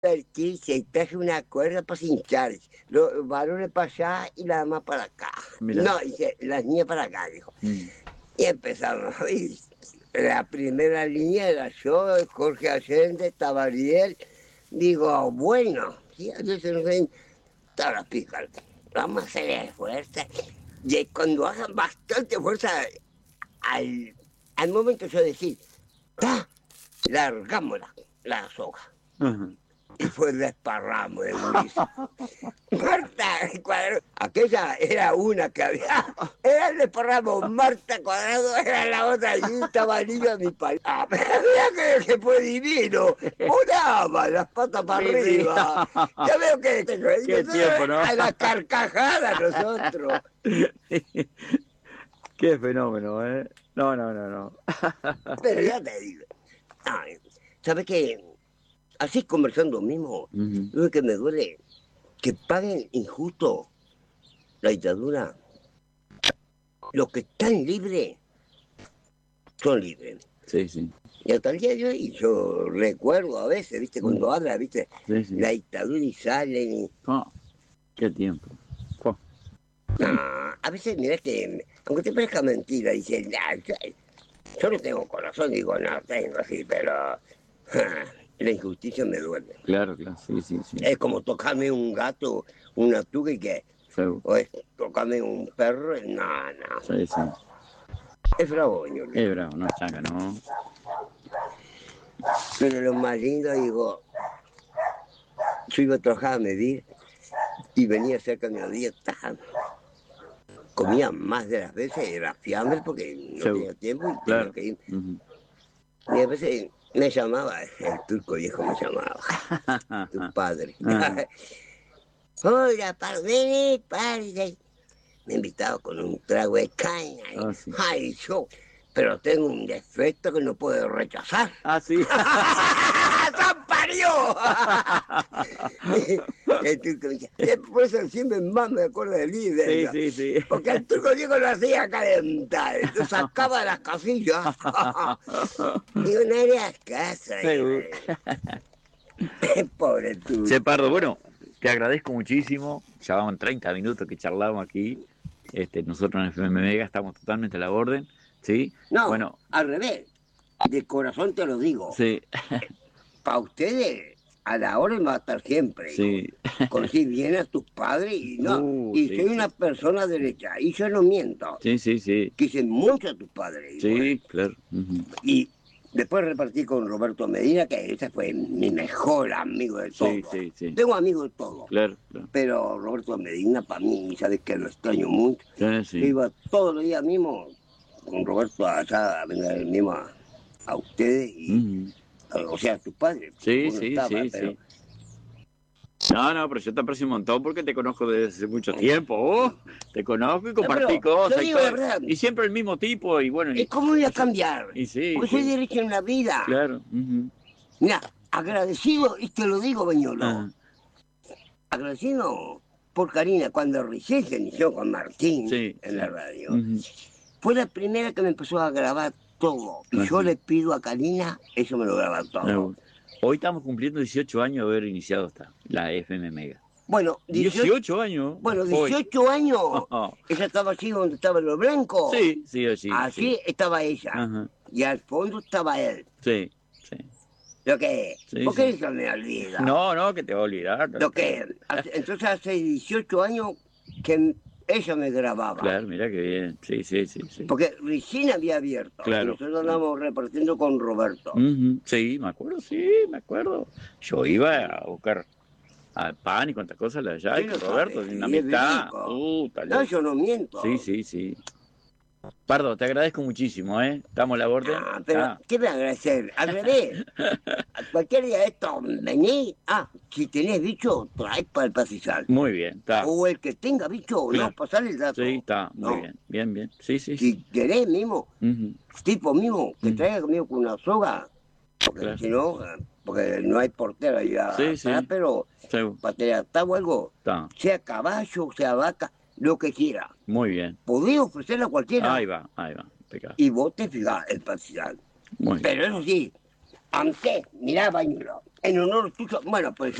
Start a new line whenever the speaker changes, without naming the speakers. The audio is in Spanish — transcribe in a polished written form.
divertirse y traje una cuerda para cinchar. Los varones para allá y las damas para acá.
Mirá.
No, dice, las niñas para acá, dijo.
Mm.
Y empezamos. Y la primera línea era yo, Jorge Allende, Tabariel. Digo, bueno, sí, entonces no sé, todas las pijas. Vamos a hacer fuerza. Y cuando hagan bastante fuerza, al momento yo decir, ¡ta! Largamos la soga.
Ajá.
Y fue desparramo de gurises. Marta Cuadrado, aquella era una que había, era el desparramo, Marta Cuadrado era la otra, y estaba niño mi padre. Ah, pero mira que fue divino, volaba las patas para
Sí, sí.
arriba. Ya veo que
Qué tiempo, ¿no?
a la carcajada nosotros.
Qué fenómeno, ¿eh? No.
Pero ya te digo, ay, ¿sabes qué? Así conversando mismo,
Ujú.
lo que me duele, que paguen injusto la dictadura. Los que están libres son libres.
Sí, sí.
Y hasta el día de hoy yo recuerdo a veces, ¿viste? Cuando habla, ¿viste?
Sí, sí.
La dictadura y salen y...
Oh, qué tiempo. Oh.
No, a veces, mirá que, aunque te parezca mentira, dicen, "Ah, yo no tengo corazón", digo, no tengo así, pero la injusticia me duele.
Claro, sí.
Es como tocarme un gato, una tuga y que,
Seguro.
o es tocarme un perro, no.
Sí.
Es bravo, señor.
Es bravo, no es changa, ¿no?
Pero lo más lindo, digo, yo iba a trabajar a medir y venía cerca de mi dieta. Comía más de las veces, era fiambre porque no
Seguro.
tenía tiempo y
Claro.
tenía que ir.
Ujú.
Y a veces me llamaba, el turco viejo me llamaba, tu padre.
Ajá.
Hola, padre, padre. Me invitaba con un trago de caña.
Ah, sí.
Ay, yo, pero tengo un defecto que no puedo rechazar.
Ah, sí.
¡San parió! El turco me decía, por eso siempre más me acuerdo de mí.
Sí.
Porque el turco Diego lo hacía calentar, entonces sacaba las casillas. Digo, no harías caso.
Seguro.
Pobre turco.
Che, Pardo, bueno, te agradezco muchísimo. Ya van 30 minutos que charlamos aquí. Nosotros en FM Mega estamos totalmente a la orden, ¿sí?
No,
Bueno,
al revés. De corazón te lo digo.
sí,
Para ustedes, a la orden va a estar siempre.
sí.
Conocí bien a tus padres y no. Y
Sí,
soy una persona derecha. Y yo no miento.
Sí.
Quise mucho a tus padres.
Sí, claro. Ujú.
Y después repartí con Roberto Medina, que ese fue mi mejor amigo de todo.
Sí.
Tengo amigos de todo.
Claro.
Pero Roberto Medina, para mí, sabes que lo extraño mucho.
Sí.
Yo iba todos los días mismo con Roberto allá a vender mismo a ustedes y,
Ujú.
o sea, a tus padres.
Sí.
Pero
No, pero yo te aprecio un montón porque te conozco desde hace mucho tiempo. Oh, te conozco y compartí
pero
cosas
yo
y
digo
todo.
la verdad.
Y siempre el mismo tipo y bueno.
¿Cómo voy a cambiar?
Y sí.
Porque soy derecho en la vida.
Claro. Ujú.
Mira, agradecido, y te lo digo, Beñolo.
Ajá.
Agradecido por Karina, cuando recién se inició con Martín
Sí,
en la radio.
Ujú.
Fue la primera que me empezó a grabar todo. Y yo le pido a Karina, eso me lo graba todo.
Hoy estamos cumpliendo 18 años de haber iniciado la FM Mega.
Bueno,
18 años.
Bueno,
Hoy.
18 años. Ella estaba así donde estaba lo blanco.
Sí.
Así estaba ella.
Ajá.
Y al fondo estaba él.
Sí.
Lo que,
Sí,
¿por qué
sí.
eso me olvida?
No, que te va a olvidar.
Lo que, entonces hace 18 años que ella me grababa.
Claro, mira qué bien. Sí.
Porque recién había abierto.
Claro,
Y nosotros andamos repartiendo con Roberto.
Ujú. Sí, me acuerdo. Yo iba a buscar pan y cuantas cosas de allá,
Sí,
y
lo
con Roberto,
sabe,
una
y es
amistad.
verídico. No, yo no miento.
Sí. Pardo, te agradezco muchísimo, ¿eh? Estamos a la orden.
Ah, pero, ¿qué me agradecer? Al revés. Cualquier día de esto, vení. Si tenés bicho, traes para el pastizal.
Muy bien, está.
O el que tenga bicho,
Claro.
no, pasarle el dato.
Sí, está, muy bien. Sí.
Si querés mismo,
Ujú.
tipo mismo, que traiga conmigo con una soga, porque
Claro.
si no, porque no hay portero ahí
Sí.
atrás, pero
Seguro.
para tener o algo,
Está.
sea caballo, sea vaca, lo que quiera.
Muy bien.
Podés ofrecerle a cualquiera.
Ahí va. Pecado.
Y vos te fijás el pastizal.
Muy bien.
Pero eso sí, Aunque, mirá, Bañuelo, en honor tuyo, bueno, pues